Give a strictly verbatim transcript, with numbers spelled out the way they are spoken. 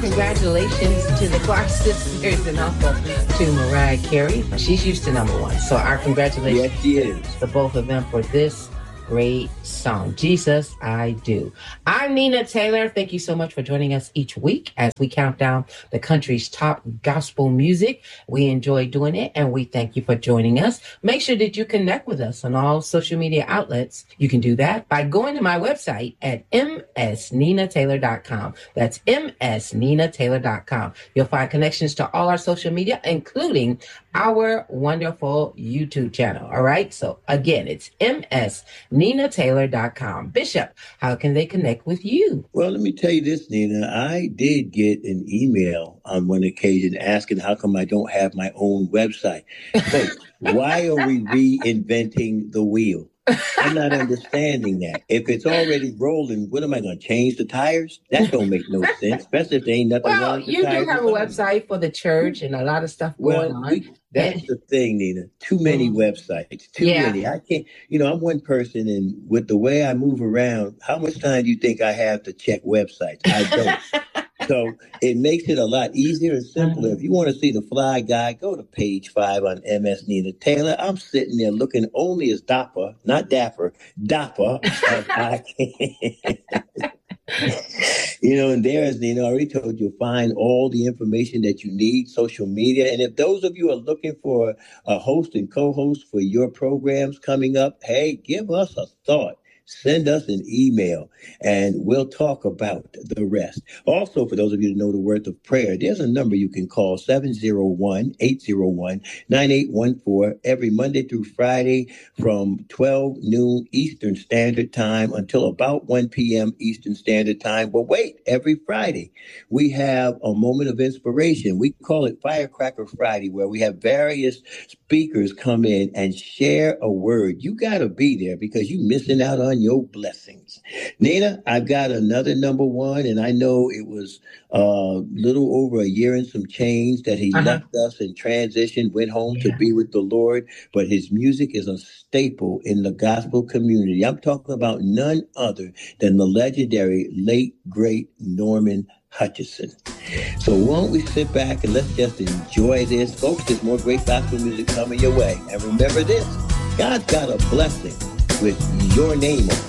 congratulations to the Clark sisters and also to Mariah Carey. She's used to number one. So our congratulations yes, she is. to both of them for this great song, Jesus, I Do. I'm Nina Taylor. Thank you so much for joining us each week as we count down the country's top gospel music. We enjoy doing it, and we thank you for joining us. Make sure that you connect with us on all social media outlets. You can do that by going to my website at m s nina taylor dot com. That's m s nina taylor dot com. You'll find connections to all our social media, including our wonderful YouTube channel. All right. So again, it's m s nina taylor dot com. Bishop, how can they connect with you? Well, let me tell you this, Nina. I did get an email on one occasion asking how come I don't have my own website. But why are we reinventing the wheel? I'm not understanding that. If it's already rolling, what am I going to change the tires? That don't make no sense, especially if there ain't nothing well, wrong with the you tires. You do have a website for the church and a lot of stuff going well, on. We, that's the thing, Nina. Too many mm-hmm. websites. Too yeah. many. I can't, you know, I'm one person, and with the way I move around, how much time do you think I have to check websites? I don't. So it makes it a lot easier and simpler. If you want to see the fly guy, go to page five on M S Nina Taylor. I'm sitting there looking only as dapper, not dapper, dapper as I can. You know, and there, as Nina already told you, find all the information that you need, social media. And if those of you are looking for a host and co-host for your programs coming up, hey, give us a thought. Send us an email and we'll talk about the rest. Also, for those of you who know the worth of prayer, there's a number you can call, seven oh one, eight oh one, nine eight one four, every Monday through Friday from twelve noon Eastern Standard Time until about one p.m. Eastern Standard Time. But wait, every Friday we have a moment of inspiration. We call it Firecracker Friday, where we have various speakers come in and share a word. You got to be there because you're missing out on your blessings. Nina, I've got another number one, and I know it was a uh, little over a year and some change that he uh-huh. left us and transitioned, went home yeah. to be with the Lord, but his music is a staple in the gospel community. I'm talking about none other than the legendary late, great Norman Hutchinson. So won't we sit back and let's just enjoy this. Folks, there's more great gospel music coming your way. And remember this, God's got a blessing with your name on it.